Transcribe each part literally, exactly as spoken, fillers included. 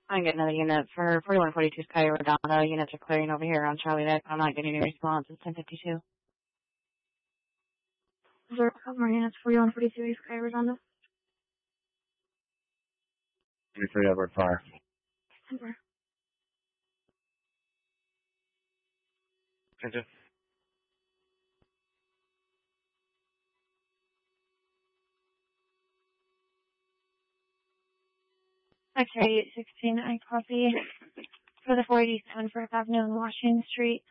I can get another unit for forty-one forty-two Sky Redondo. Units are clearing over here on Charlie Vic. I'm not getting any response. It's ten fifty-two. Is there a couple more units, forty-one forty-two Sky Redondo? thirty-three Edward Fire. Over. Attention. X-ray eight sixteen, I copy for the four eighty-seven First Avenue and Washington Street.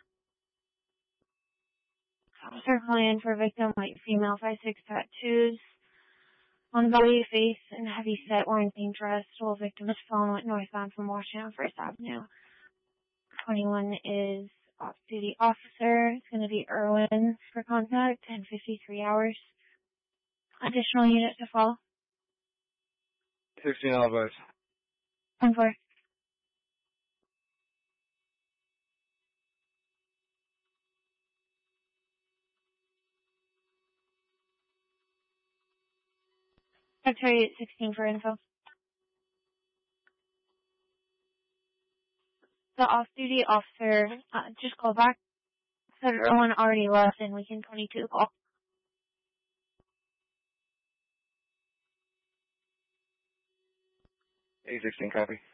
Officer calling in for victim, white female, five six tattoos on body, face, and heavy set, orange pink dress. While victim is phone went northbound from Washington First Avenue. twenty-one is off-duty officer. It's going to be Irwin for contact, ten fifty-three hours. Additional unit to follow. sixteen Alibis. One four. X-ray eight sixteen for info. The off-duty officer uh, just called back. Said Irwin already left and we can twenty-two call. eight sixteen copy.